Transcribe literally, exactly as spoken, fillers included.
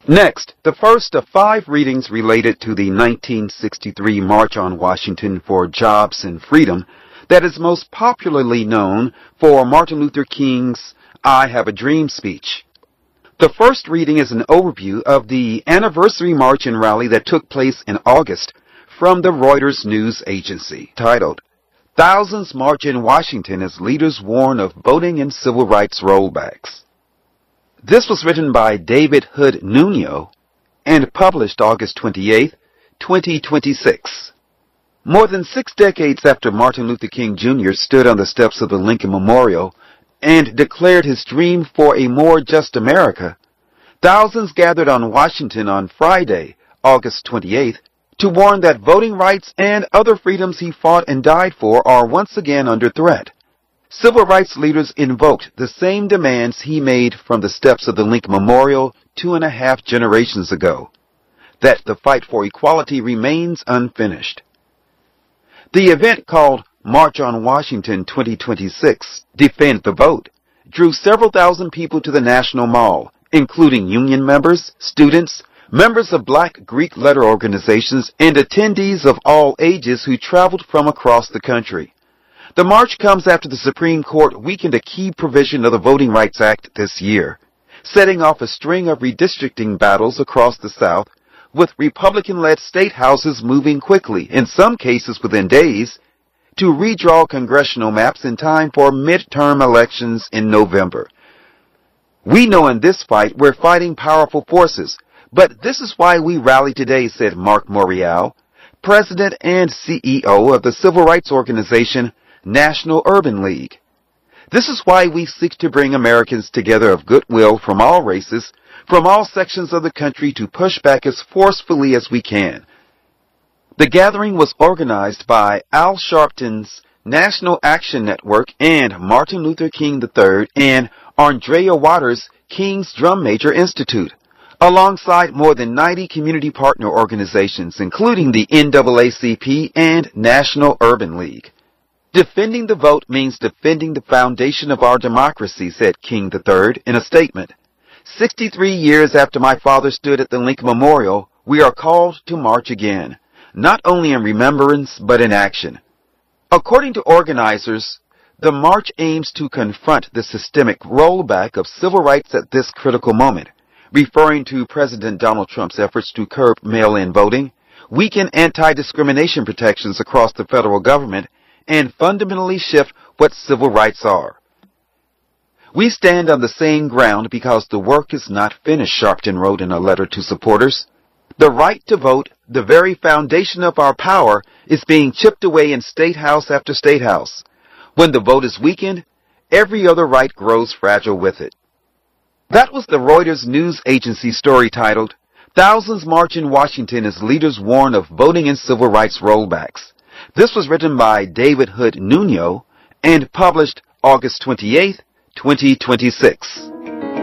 Next, the first of five readings related to the nineteen sixty-three March on Washington for Jobs and Freedom that is most popularly known for Martin Luther King's I Have a Dream speech. The first reading is an overview of the anniversary march and rally that took place in August from the Reuters news agency, titled, "Thousands March in Washington as Leaders Warn of Voting and Civil Rights Rollbacks." This was written by David Hood Nuno and published August twenty-eighth, twenty twenty-six. More than six decades after Martin Luther King Junior stood on the steps of the Lincoln Memorial and declared his dream for a more just America, thousands gathered on Washington on Friday, August twenty-eighth, to warn that voting rights and other freedoms he fought and died for are once again under threat. Civil rights leaders invoked the same demands he made from the steps of the Lincoln Memorial two and a half generations ago, that the fight for equality remains unfinished. The event, called March on Washington twenty twenty-six, Defend the Vote, drew several thousand people to the National Mall, including union members, students, members of Black Greek letter organizations, and attendees of all ages who traveled from across the country. The march comes after the Supreme Court weakened a key provision of the Voting Rights Act this year, setting off a string of redistricting battles across the South, with Republican-led state houses moving quickly, in some cases within days, to redraw congressional maps in time for midterm elections in November. "We know in this fight we're fighting powerful forces, but this is why we rally today," said Mark Morial, president and C E O of the civil rights organization National Urban League. "This is why we seek to bring Americans together of goodwill from all races, from all sections of the country, to push back as forcefully as we can." The gathering was organized by Al Sharpton's National Action Network and Martin Luther King the third and Andrea Waters' King's Drum Major Institute, alongside more than ninety community partner organizations, including the N double A C P and National Urban League. "Defending the vote means defending the foundation of our democracy," said King the third in a statement. Sixty-three years after my father stood at the Lincoln Memorial, we are called to march again, not only in remembrance but in action. According to organizers, the march aims to confront the systemic rollback of civil rights at this critical moment, referring to President Donald Trump's efforts to curb mail-in voting, weaken anti-discrimination protections across the federal government, and fundamentally shift what civil rights are. "We stand on the same ground because the work is not finished," Sharpton wrote in a letter to supporters. "The right to vote, the very foundation of our power, is being chipped away in state house after state house. When the vote is weakened, every other right grows fragile with it." That was the Reuters news agency story titled, "Thousands March in Washington as Leaders Warn of Voting and Civil Rights Rollbacks." This was written by David Hood Nuno and published August twenty-eighth, twenty twenty-six.